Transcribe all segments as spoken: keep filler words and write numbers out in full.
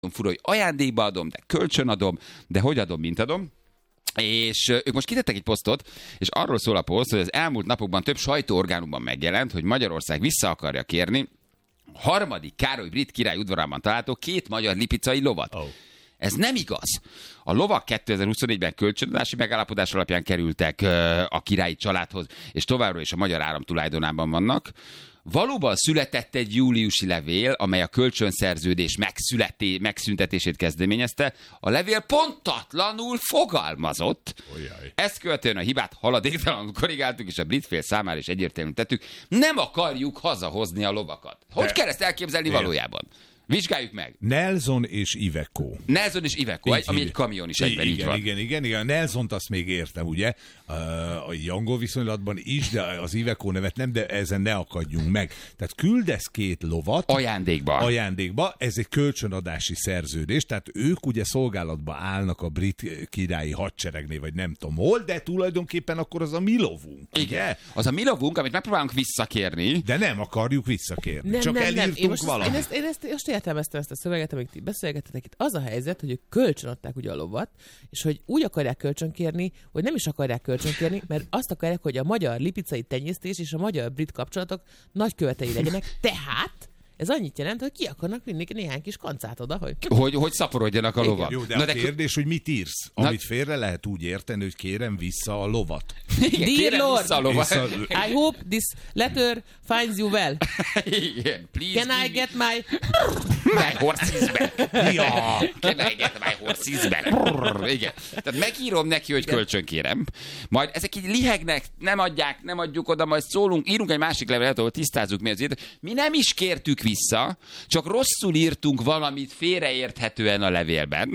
fura, hogy ajándékba adom, de kölcsön adom, de hogy adom, mint adom. És ők most kitettek egy posztot, és arról szól a poszt, hogy az elmúlt napokban több sajtóorgánumban megjelent, hogy Magyarország vissza akarja kérni harmadik Károly brit király udvarában található két magyar lipicai lovat. Oh. Ez nem igaz. A lovak kétezer-huszonnégyben kölcsönadási megállapodás alapján kerültek a királyi családhoz, és továbbra is a magyar állam tulajdonában vannak. Valóban született egy júliusi levél, amely a kölcsönszerződés megszületé, megszüntetését kezdeményezte. A levél pontatlanul fogalmazott. Ojjaj. Ezt követően a hibát haladéktalanul korrigáltuk, és a brit fél számára is egyértelműen tettük. Nem akarjuk hazahozni a lovakat. Hogy De... kell ezt elképzelni Én. valójában? Vizsgáljuk meg. Nelson és Iveco. Nelson és Iveco, egy, ami egy kamion is egyben igen, így van. Igen, igen, igen. A Nelsont azt még értem, ugye? A angol viszonylatban is, de az Iveco nevet nem, de ezen ne akadjunk meg. Tehát küldesz két lovat. Ajándékba. Ajándékba. Ez egy kölcsönadási szerződés, tehát ők ugye szolgálatba állnak a brit királyi hadseregnél, vagy nem tudom hol, de tulajdonképpen akkor az a mi lovunk. Igen. Ugye? Az a mi lovunk, amit megpróbálunk visszakérni. De nem akarjuk visszakérni. Nem, Csak nem, elírtunk nem. Én most valamit. Én ezt, én ezt, most értelmeztem ezt a szöveget, amit ti beszélgettetek itt. Az a helyzet, hogy ők kölcsönadták ugye a lovat, és hogy úgy akarják kölcsönkérni, hogy nem is akarják kölcsönkérni, mert azt akarják, hogy a magyar lipicai tenyésztés és a magyar-brit kapcsolatok nagykövetei legyenek. Tehát ez annyit jelent, hogy ki akarnak vinni néhány kis kancát oda, hogy... Hogy, hogy szaporodjanak a lovak. Jó, de Na a de kérdés, hogy mit írsz? Na... Amit félre lehet úgy érteni, hogy kérem vissza a lovat. Igen, Dear Lord, vissza a lovat. Vissza... I hope this letter finds you well. Igen, please. Can I get my... My horses back. Ja. Can I get my horses back? Igen. Tehát megírom neki, hogy kölcsön kérem. Majd ezek így lihegnek, nem adják, nem adjuk oda, majd szólunk, írunk egy másik levelet, ahol tisztázzuk mi az írt. Mi nem is kértük vissza, csak rosszul írtunk valamit félreérthetően a levélben.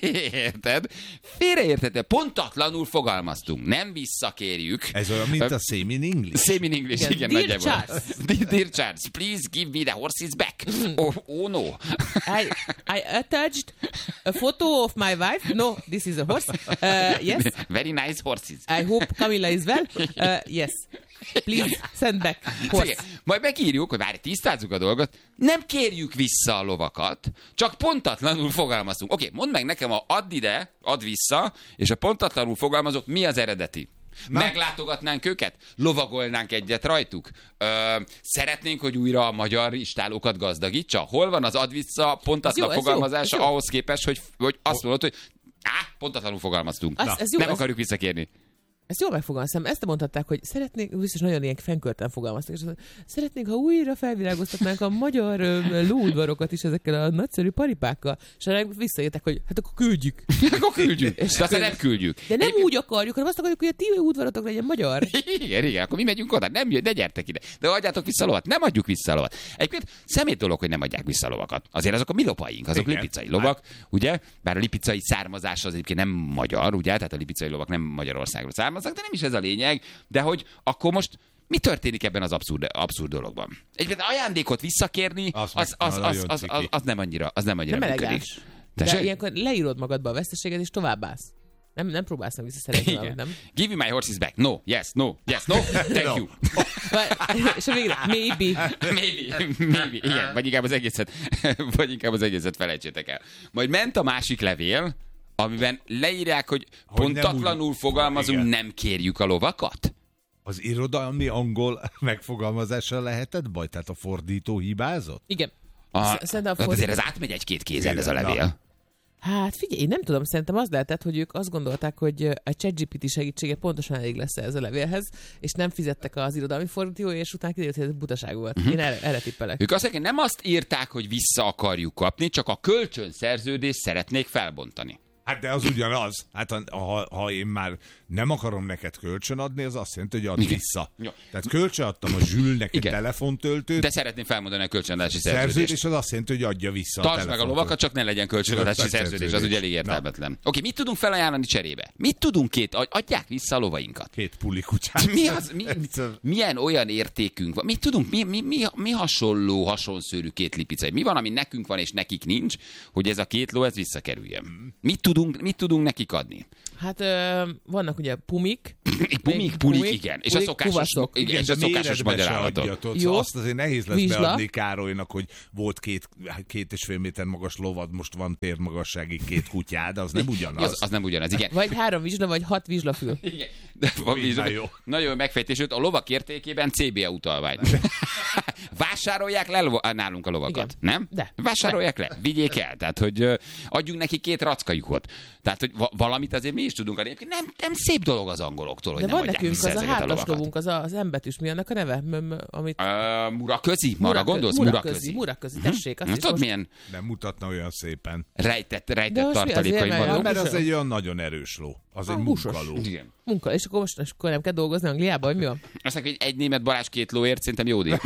Érted? Félreérthetően. Pontatlanul fogalmaztunk. Nem visszakérjük. Ez olyan, mint a same in English. Same in English, igen. Dear igen Charles. Dear Charles, please give me the horses back. Oh, oh no. I, I attached a photo of my wife. No, this is a horse. Uh, yes. Very nice horses. I hope Camilla is well. Uh, yes. Please send back horse. Majd megírjuk, hogy várj, tisztázzuk a dolgot, nem kérjük vissza a lovakat, csak pontatlanul fogalmazunk. Oké, okay, mondd meg nekem, a add ide, add vissza, és a pontatlanul fogalmazok, mi az eredeti? Na. Meglátogatnánk őket? Lovagolnánk egyet rajtuk? Ö, szeretnénk, hogy újra a magyar istálókat gazdagítsa? Hol van az add vissza pontatlan jó, fogalmazása jó, jó. ahhoz képest, hogy, hogy azt mondod, hogy á, pontatlanul fogalmaztunk. Az, ez jó, nem ez... akarjuk visszakérni. Ezt jól megfogalmaztam. Ezt mondhatták, hogy szeretnénk, biztos nagyon ilyen fenkölten fogalmaztak, és szeretnénk, ha újra felvilágoztatnánk a magyar lóudvarokat is ezekkel a nagyszerű paripákkal, és ránk visszaírták, hogy hát akkor küldjük. Akkor küldjük. És aztán nem küldjük. De nem Én... úgy akarjuk, hanem azt akarjuk, hogy a ti udvarotok legyen magyar. Igen, igen, akkor mi megyünk oda, nem jön, de gyertek ide. De adjátok vissza a lovat, nem adjuk vissza a lovat. Egyébként szemét dolog, hogy nem adják vissza a lovakat. Azért azok a mi lopaink, azok igen. Lipicai lovak, ugye? Bár a lipicai származás az egyébként nem magyar, ugye? Tehát a lipicai lovak nem Magyarországról származnak, de nem is ez a lényeg, de hogy akkor most mi történik ebben az abszurd, abszurd dologban? Egyébként ajándékot visszakérni, az, az, az, az, az, az, az nem annyira, az nem annyira nem működik. elegáns. De ilyenkor leírod magadba a veszteséget, és továbbász. Nem, nem próbálsz meg visszaszerezni valamit, nem? Give me my horses back. No, yes, no, yes, no, thank no. you. És a végre, maybe. Maybe, maybe, igen. Vagy inkább az egészet, vagy inkább az egészet felejtsétek el. Majd ment a másik levél, amiben leírják, hogy, hogy pontatlanul úgy... fogalmazunk, igen. Nem kérjük a lovakat? Az irodalmi angol megfogalmazással lehetett baj? Tehát a fordító hibázott? Igen. A, Szerintem a fordító... Azért ez átmegy egy-két kézen, ez a levél. Na. Hát figyelj, én nem tudom, szerintem az lehetett, hogy ők azt gondolták, hogy a ChatGPT segítsége pontosan elég lesz ez a levélhez, és nem fizettek az irodalmi fordítói, és utána kiderült, hogy ez butaság volt. Uh-huh. Én erre, erre tippelek. Ők azt mondják, nem azt írták, hogy vissza akarjuk kapni, csak a kölcsönszerződést szeretnék felbontani. Hát de az ugyanaz. Hát ha, ha én már nem akarom neked kölcsön adni, az azt jelenti, hogy add igen. vissza. Jó. Tehát kölcsön adtam a Zsülnek egy telefontöltőt. De szeretném felmondani a kölcsönadási szerződést. Szerződés az azt jelenti, hogy adja vissza Tartsd a meg a lovakat, csak ne legyen kölcsönadási szerződés. Az ugye elég értelmetlen. Oké, okay, mit tudunk felajánlani cserébe? Mit tudunk két? Adják vissza a lovainkat. Két puli kutyát. Mi az, mi, milyen olyan értékünk van? Mit tudunk? Mi, mi, mi, mi hasonló, hasonszőrű két lipicai? Mi van, ami nekünk van és nekik nincs, hogy ez a két ló ez visszakerüljön? Mit tudunk tudunk, mit tudunk nekik adni? Hát ö, vannak ugye pumik. Pumik, pulik, igen. És a pulik, szokásos, kuvaszok. igen, Igen, és a de szokásos méretbe magyar se állatok. adja, tudod. Jó. Azt azért nehéz lesz Vizsla. beadni Károlynak, hogy volt két, két és fél méter magas lovad, most van térmagasságig két kutyád, az nem ugyanaz. Az, az nem ugyanaz, igen. Vagy három vizsla, vagy hat vizslafül. Igen. De van Minden víz, jó. nagyon megfejtés, sőt, a lovak értékében cé bé á utalvány. Vásárolják le lova, nálunk a lovakat, Igen. nem? De. Vásárolják le, vigyék el. Tehát, hogy ö, adjunk neki két rackajukat. Tehát, hogy va- valamit azért mi is tudunk adni. Egyébként Nem, nem szép dolog az angoloktól, hogy De nem van adják nekünk vissza az a ezeket a hármas lovakat. lovunk, az a, az embetűs, mi annak a neve? M- m- amit... Uh, muraközi? Marra Muraközi, gondolsz? Muraközi, Muraközi, tessék. Azt Na, is tudod, most... milyen Nem mutatna olyan szépen. rejtett, De rejtett most mi tartalékai azért, mert- Ja, vannak? mert az Húsos. egy olyan nagyon erős ló. Az egy Ah, húsos. munkaló. Igen. Munka, és akkor most és akkor nem kell dolgozni Angliában, vagy mi van? Azt mondják, hogy egy német Balázs két lóért szerintem jó díj.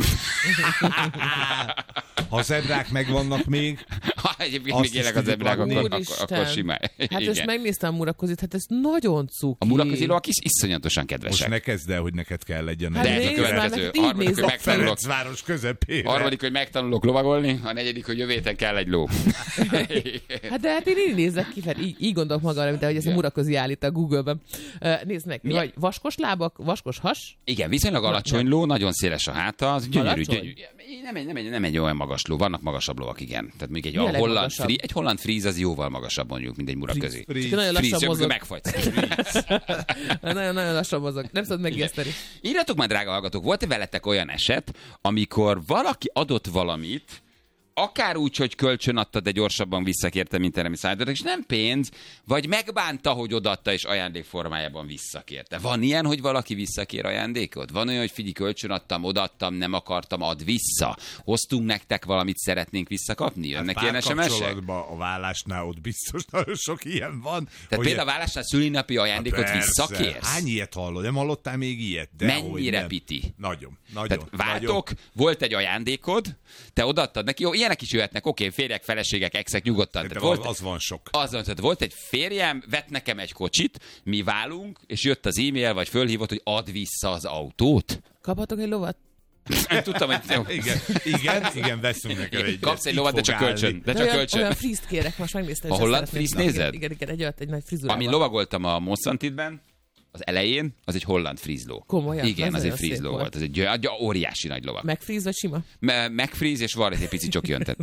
Ha zebrák megvannak még, Ha egyébként Azt még is élek az tudjuk ebrák, adni. akkor, akkor, Úristen. akkor simán. Hát Igen. most megnéztem a Murakozit, hát ez nagyon cuki. A muraközi lovak is iszonyatosan kedvesek. most ne kezd el, hogy neked kell legyen. Hát De ez a nézd már, következő. neked így Harmadik, hogy nézek megtanulok. Ferencváros közepére. Harmadik, hogy megtanulok lovagolni, a negyedik, hogy jövő héten kell egy ló. Hát de hát én így nézek ki, fel, így, így gondolok magamra, mint ahogy ez a Muraközi állít a Google-ben. Uh, nézd meg, Milyen? vagy vaskos lábak, vaskos has, Igen, viszonylag alacsony ló, nagyon széles a háta, az gyönyörű, Alacsony? gyönyörű. Nem egy, nem, egy, nem egy olyan magas ló, vannak magasabb lovak, igen. Tehát még egy Mi a a holland, legmagasabb? fri, egy holland fríz az jóval magasabb mondjuk, mint egy muraközi. Fríz. de nagyon Fríz, lassan amikor mozog. megfagysz. Nagyon-nagyon lassan mozog. Nem szabad megijeszteni. Írjatok már, drága hallgatók, volt-e veletek olyan eset, amikor valaki adott valamit, akár úgy, hogy kölcsön adta, de gyorsabban visszakérte, mint erre mi szállítottak, és nem pénz, vagy megbánta, hogy odaadta, és ajándék formájában visszakérte. Van ilyen, hogy valaki visszakér ajándékot? Van olyan, hogy figyelj, kölcsön adtam, odaadtam, nem akartam, add vissza. Hoztunk nektek valamit, szeretnénk visszakapni? Jönnek ilyen es em es-ek? Párkapcsolatban a vállásnál ott biztos nagyon sok ilyen van. Tehát hogy- például a vállásnál szülinapi ajándékot Persze. visszakérsz? Hány ilyet hallod? Nem hallottál még ilyet? De hogy Mennyire nem. piti? Nagyon, nagyon. Tehát váltok, volt egy ajándékod, te odaadtad neki, jó, ilyenek is jöhetnek, oké, férjek, feleségek, exek, nyugodtan. Nagyon. Tehát Az, volt, az van sok. azon, tehát volt egy férjem, vett nekem egy kocsit, mi válunk, és jött az e-mail, vagy fölhívott, hogy add vissza az autót. Kaphatok egy lovat? Nem tudtam, hogy jó. Igen, igen, igen, veszünk neked egy. Kapsz egy Itt lovat, de fog csak állni. kölcsön. De De csak olyan, kölcsön. olyan frízt kérek, most megnéztem. A és holland ezt szeretném. frízt nézed? Igen, igen, igen, egy, olyat, egy nagy frizurával. Amin lovagoltam a Mosszantitben, az elején, az egy holland frízló. Komolyan? Igen, Az az egy nagyon szép frízló volt. volt. Az egy gy- gy- óriási nagy lovak. Megfríz vagy sima? Me- megfríz, és van egy pici csoki öntet.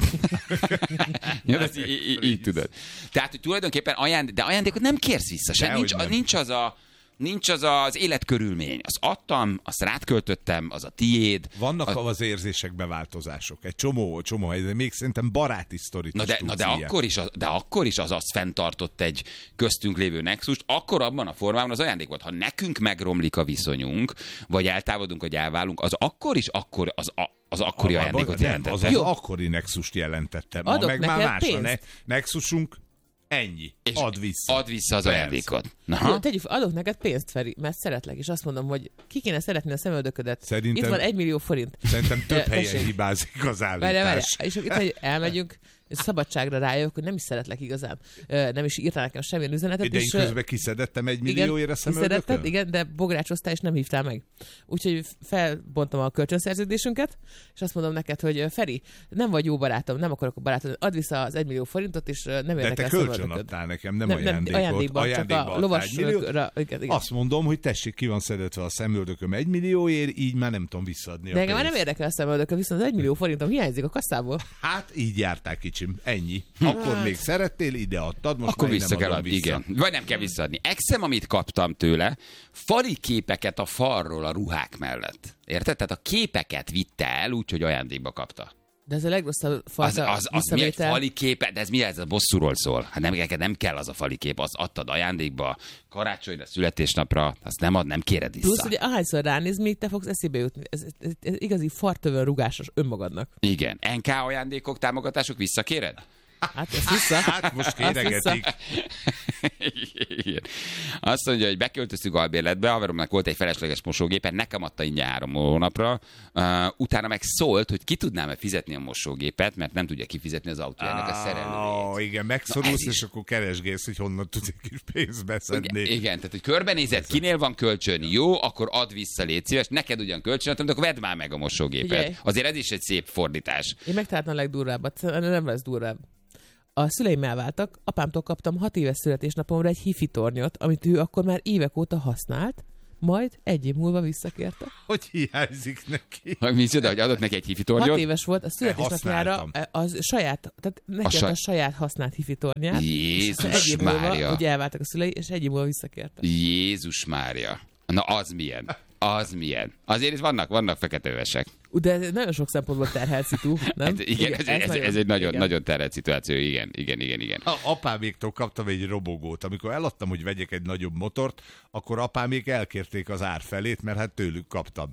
ja, ezt í- í- így tudod. Tehát, hogy tulajdonképpen ajándék, de ajándékot nem kérsz vissza se. Dehogy Nincs, nem. nincs az a Nincs az az életkörülmény. Azt adtam, azt rád költöttem, az a tiéd. Vannak Az- az érzésekbe változások. Egy csomó, csomó helyzet. Még szerintem baráti sztorit Na is de, tudsz na de, ilyen. akkor is az, de akkor is az azt fenntartott egy köztünk lévő nexust, akkor abban a formában az ajándék volt. Ha nekünk megromlik a viszonyunk, vagy eltávolodunk, vagy elválunk, az akkor is akkor az, a, az akkori A- ajándékot nem, jelentette. Az az Jó. akkori nexust jelentette. Ma Adok meg már neked más a pénzt. ne- nexusunk. Ennyi. És Add vissza. Add vissza az Persze. ajándékot. Jó, Na, tegyük, fel, adok neked pénzt, Feri, mert szeretlek, és azt mondom, hogy ki kéne szeretni a szemöldöködet. Szerintem- Itt van egy millió forint. Szerintem több Eh, helyen tessék. hibázik az Várjál, várjál. állítás. És itt hogy elmegyünk, és szabadságra rájövök, hogy nem is szeretlek igazán. Ö, Nem is írtál nekem semmilyen üzenetet. De én és, ö, közben kiszedettem egy millióért a kiszedetted, szemöldökön? igen, de bográcsoztál, és nem hívtál meg. Úgyhogy felbontam a kölcsönszerződésünket, és azt mondom neked, hogy ö, Feri, nem vagy jó barátom, nem akarok a barátod, add vissza az egy millió forintot, és ö, nem De érdekel te a kölcsön szemöldököd. adtál nekem, nem, Nem, nem, ajándékot. ajándékban, csak a adtál lovas... egy milliót. ra- igen, igen. Azt mondom, hogy tessék, ki van szedetve a szemöldököm egy millióért, így már nem tudom visszaadni a De engem már pénzt. nem érdekel a szemöldököd, viszont az egy millió forintom hiányzik a kasszából. Hát így jártál, kicsim, ennyi. Akkor még szerettél, ide adtad, most akkor már én vissza nem kell adom adni, vissza. igen. Vagy nem kell visszaadni. Exem, amit kaptam tőle, fali képeket a falról a ruhák mellett. Érted? Tehát a képeket vitte el, úgyhogy ajándékba kapta. De ez a legrosszabb Az, fajta az, az mi egy visszavétel. fali képe, de ez mi ez? A bosszúról szól. Hát nem, neked nem kell az a fali kép, azt adtad ajándékba, karácsonyra, születésnapra, azt nem ad, nem kéred vissza. Plusz, hogy ahányszor ránéz, még te fogsz eszébe jutni. Ez, ez, ez igazi fartövön rugásos önmagadnak. Igen. en ká ajándékok, támogatások visszakéred? Hát ez vissza. Hát most kéregetik. Igen. Azt mondja, hogy beköltöztük albérletbe, haveromnak volt egy felesleges mosógépe, nekem adta ingyen három hónapra, uh, utána meg szólt, hogy ki tudnám-e fizetni a mosógépet, mert nem tudja kifizetni az autójának a szerelőjét. Ó, igen, Na, megszorulsz, ez is. és akkor keresgélsz, hogy honnan tudsz egy kis pénzt beszedni. Igen, igen, tehát hogy körbenézed, kinél van kölcsön, jó, akkor add vissza, légy szíves, neked ugyan kölcsön adtam, de akkor vedd már meg a mosógépet. Figyelj. Azért ez is egy szép fordítás. Én megtaláltam a legdurvábbat, nem lesz durvább. A szüleim elváltak, apámtól kaptam hat éves születésnapomra egy hifi tornyot, amit ő akkor már évek óta használt, majd egy év múlva visszakérte. Hogy hiányzik neki? Hogy mi csoda, hogy adott neki egy hifi tornyot? Hat éves volt, a születésnapjára az saját, tehát neki a, saj... a saját használt hifi tornyát. Jézus Mária. Ugye elváltak a szülei, és egy év múlva visszakérte. Jézus Mária. Na az milyen? Az milyen? Azért itt vannak, vannak feketővesek. De ez nagyon sok szempontból terhelt szitu, nem? Ez, igen, igen, ez, ez, ez, nagyon, ez egy nagyon, igen. nagyon terhelt szituáció, igen, igen, igen, igen. A, apáméktól kaptam egy robogót. Amikor eladtam, hogy vegyek egy nagyobb motort, akkor apámék elkérték az ár felét, mert hát tőlük kaptam.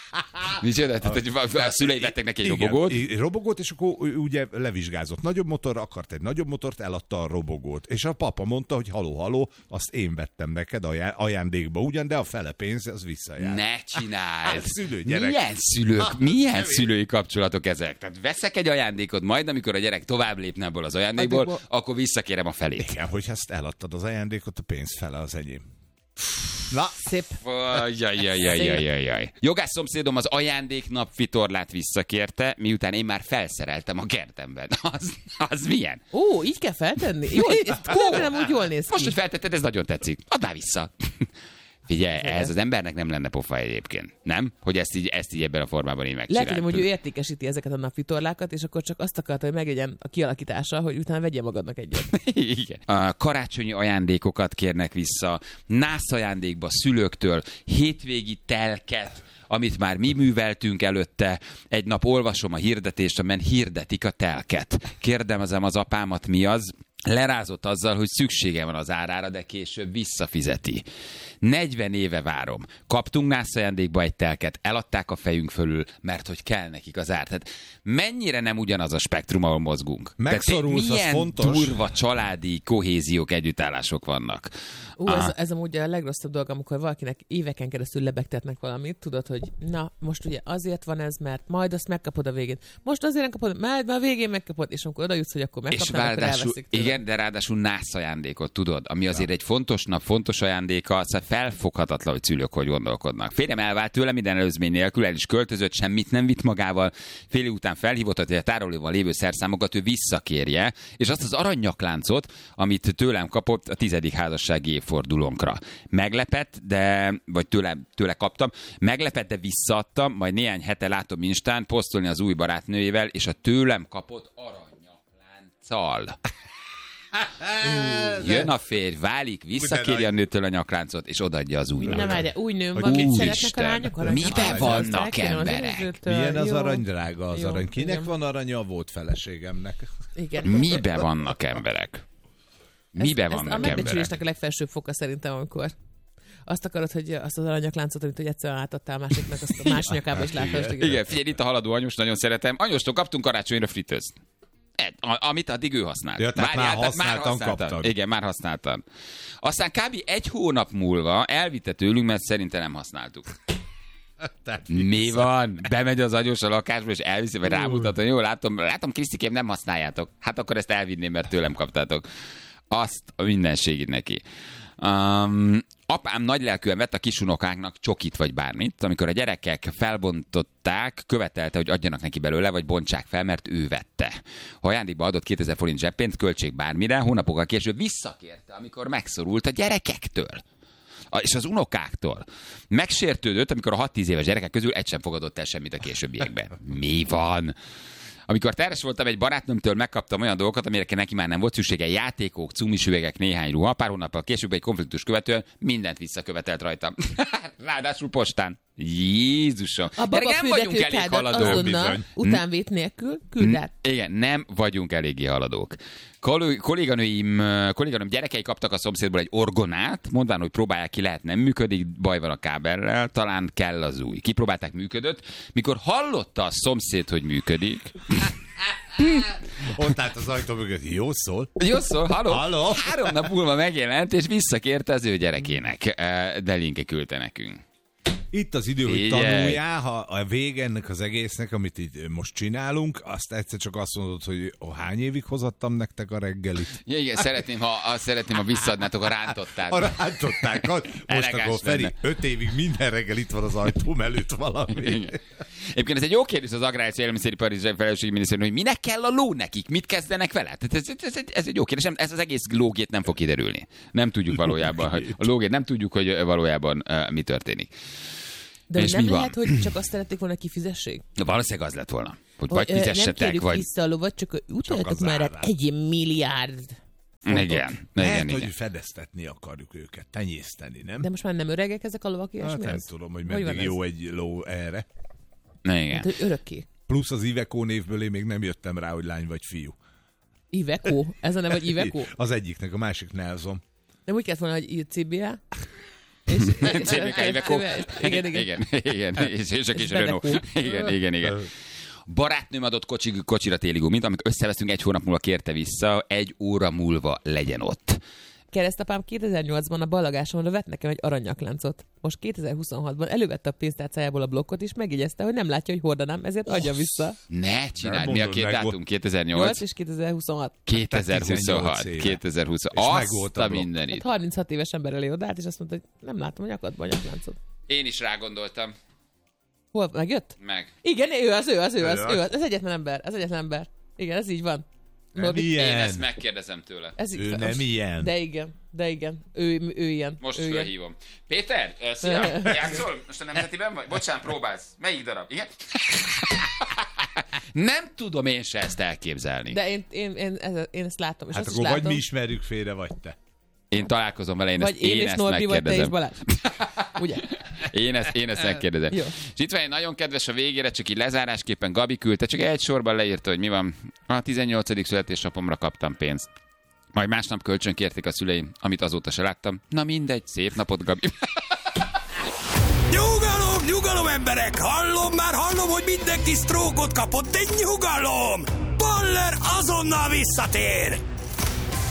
Micsoda? Tehát, hogy a szülei vettek neki egy igen, robogót? robogót, és akkor ugye levizsgázott. Nagyobb motor, akart egy nagyobb motort, eladta a robogót. És a papa mondta, hogy haló, haló, azt én vettem neked ajándékba ugyan, de a fele pénz, az visszajár. Ne csináld! Hát, szülő, gyerek. Milyen szülők, ha, milyen szülői kapcsolatok ezek? Tehát veszek egy ajándékot, majd amikor a gyerek tovább lépne ebből az ajándékból, Adékból... akkor visszakérem a felét. Igen, hogy ezt eladtad az ajándékot, a pénz fele az enyém. Na. Szép. Jajjajjajjajjaj. Jogász szomszédom az ajándéknap vitorlát visszakérte, miután én már felszereltem a kertemben. Az, az milyen? Ó, így kell feltenni? Jó, ezt nem úgy jól néz ki. Most, hogy feltetted, ez nagyon tetszik. Add már vissza. Figyelj, ez az embernek nem lenne pofa egyébként, nem? Hogy ezt így, ezt így ebben a formában én megcsináltam. Lehet, hogy ő értékesíti ezeket a napvitorlákat, és akkor csak azt akarta, hogy megegyen a kialakítása, hogy utána vegye magadnak egyet. Igen. A karácsonyi ajándékokat kérnek vissza, nász ajándékba szülőktől, hétvégi telket, amit már mi műveltünk előtte. Egy nap olvasom a hirdetést, amen hirdetik a telket. Kérdezem az apámat, mi az? Lerázott azzal, hogy szüksége van az árára, de később visszafizeti. negyven éve várom. Kaptunk nász ajándékba egy telket, eladták a fejünk fölül, mert hogy kell nekik az ár. Tehát mennyire nem ugyanaz a spektrum, ahol mozgunk. Megszorulsz, milyen az fontos. durva családi kohéziók, együttállások vannak. Ú, ez, ez amúgy a legrosszabb dolog, amikor valakinek éveken keresztül lebegtetnek valamit, tudod, hogy na, most ugye azért van ez, mert majd azt megkapod a végén. Most azért nem kapod, majd a végén megkapod, és amikor oda jutsz, hogy akkor megkapnál, akkor elveszik tőle. Igen, de ráadásul nász ajándékot, tudod, ami azért ja. egy fontos nap, fontos ajándéka, szóval felfoghatatlan, hogy szülők hogy gondolkodnak. Férjem elvált tőle minden előzmény nélkül, el is költözött, semmit nem vitt magával, fél év után felhívott, hogy a tárolóban lévő szerszámokat ő visszakérje, és azt az aranynyakláncot, amit tőlem kapott a tizedik házassági évfordulónkra. Meglepett, de, vagy tőle, tőle kaptam, meglepett, de visszaadtam, majd néhány hete látom Instán posztolni az új barátnőjével, és a tőlem kapott aranynyaklánccal. Jön a férj, válik, visszakéri a nőtől a nyakláncot, és odaadja az újnak. Nem, erre új nőm van, mit szeretnek a lányok? Mibe vannak emberek? Milyen az arany, drága az arany? Kinek van aranya? Volt feleségemnek. Igen. Mibe vannak emberek? Mibe ez, vannak ez a emberek? megbecsülésnek a legfelsőbb foka szerintem, amikor azt akarod, hogy azt az aranyakláncot, amit hogy egyszerűen átadtál másiknak, azt a más nyakába is látod. Igen, figyelj, itt a haladó anyós, nagyon szeretem. Anyóstól kaptunk karácsonyra fritőzt. Amit addig ő használt. Ja, tehát már használtan kaptad. Igen, már használtam. Aztán kb. egy hónap múlva elvitte tőlünk, mert szerintem nem használtuk. Mi van? Bemegy az anyós a lakásba, és elviszi, vagy rámutatom. Jó, látom, látom, Krisztikém, nem használjátok. Hát akkor ezt elvinném, mert tőlem kaptátok. Azt a mindenségét neki. Um, apám nagylelkűen vett a kisunokáknak csokit vagy bármit, amikor a gyerekek felbontották, követelte, hogy adjanak neki belőle, vagy bontsák fel, mert ő vette. Ha ajándékba adott kétezer forint zseppénzt, költség bármire, hónapokkal később visszakérte, amikor megszorult a gyerekektől. És az unokáktól. Megsértődött, amikor a hat-tíz éves gyerekek közül egy sem fogadott el semmit a későbbiekben. Mi van? Amikor terhes voltam, egy barátnőmtől megkaptam olyan dolgokat, amire neki már nem volt szüksége, játékok, cumis üvegek, néhány ruha. Pár hónappal később egy konfliktus követően mindent visszakövetelt rajtam. Ráadásul postán. Jézusom. A baba nem vagyunk elég haladók. Utánvét nélkül küld át. Igen, nem vagyunk eléggé haladók. Kolléganőim, kolléganőm gyerekei kaptak a szomszédból egy orgonát, mondván, hogy próbálják ki, lehet nem működik, baj van a kábellel, talán kell az új. Kipróbálták, működött. Mikor hallotta a szomszéd, hogy működik, ott állt az ajtó mögött, jó szól. Jó szól, halló? Halló? Három nap múlva megjelent, és visszakérte az ő gyerekének. De linke küldte nekünk. Itt az idő, hogy Figyelj. tanuljál, ha a vége ennek az egésznek, amit itt most csinálunk, azt egyszer csak azt mondod, hogy oh, hány évig hozattam nektek a reggelit? Ja, igen, szeretném, ha, azt szeretném, ha visszaadnátok a rántottát. A rántottákat. Most Elegáns akkor Feri, lenne. öt évig minden reggel itt van az ajtóm előtt valami. Igen. Egyébként ez egy jó kérdés az Agrárius Élelmiszeripari Felelősségminisztérium, hogy minek kell a ló nekik, mit kezdenek vele? Tehát ez, ez, ez, ez egy jó kérdés, ez az egész lógét nem fog kiderülni. Nem tudjuk valójában, hogy a lógét nem tudjuk, hogy valójában uh, mi történik. De És nem mi van? lehet, hogy csak azt szerették volna, kifizessék? Valószínűleg az lett volna, hogy Hogy, vagy ö, Nem fizessetek, kérjük vagy... vissza a lovat, csak utaljatok az már át árát. egy milliárd fontot. Igen, Lehet, igen, hogy igen. fedeztetni akarjuk őket, tenyészteni, nem? De most már nem öregek ezek a lovak, ilyesmi Hát nem ez? tudom, hogy Hogy meddig van ez? jó egy ló erre. Igen. Hát, hogy örökké. Plusz az Iveco névből én még nem jöttem rá, hogy lány vagy fiú. Iveco? Ez a neve, hogy Iveco? Az egyiknek, a másik Nelson. Nem úgy kellett volna, hogy cé bé á? És, cé bé ká Iveco. Igen, igen. igen, igen, és, és a kis És Renault. Bedeco. Igen, igen, igen. Barátnőm adott kocsi, kocsira téli gumit, amikor összeveszünk, egy hónap múlva kérte vissza, egy óra múlva legyen ott. Keresztapám kétezer-nyolcban a ballagásomra vett nekem egy aranyakláncot. Most kétezer-huszonhatban elővette a pénztárcájából a blokkot, és megjegyezte, hogy nem látja, hogy hordanám, ezért adja vissza. Ne csináld, Nem mi a mondod két meg, dátum? volt- kétezer-nyolc? nyolc és kétezer-huszonhat. kétezer-huszonhat. tizennyolc éve. kétezer-huszonhat. És Azt megvolt a a blokk. mindenit. Hát harminchat éves ember elé odállt, és azt mondta, hogy nem látom a nyakadban a nyakláncot. Én is rágondoltam. Hol megjött? Meg. Igen, ő az, ő az, ő az, Ő ő az. Ez egyetlen ember, ez egyetlen ember. Igen, ez így van. Nem Norbi, Én ilyen. ezt megkérdezem tőle. ez így Ő van. nem ilyen. De igen, de igen. Ő, ő ilyen. Most ő ilyen. fölhívom. Péter, eh, szia! Játszol? Most a Nemzetiben vagy? Bocsánat, próbálsz. Melyik darab? Igen? Nem tudom én se ezt elképzelni. De én, én, én, ez, én ezt látom. És Hát azt akkor is vagy látom. mi ismerjük félre, vagy te. Én találkozom vele, én Vagy ezt, én, én és ezt Norbi, vagy te és megkérdezem. Balázs. Ugye? Én ezt, én ezt megkérdezem. Jó. És itt van egy nagyon kedves a végére, csak így lezárásképpen Gabi küldte, csak egy sorban leírta, hogy mi van. A tizennyolcadik születésnapomra kaptam pénzt. Majd másnap kölcsön kérték a szüleim, amit azóta se láttam. Na mindegy, szép napot, Gabi. Nyugalom, nyugalom emberek! Hallom, már hallom, hogy mindenki sztrókot kapott, de nyugalom! Baller azonnal visszatér!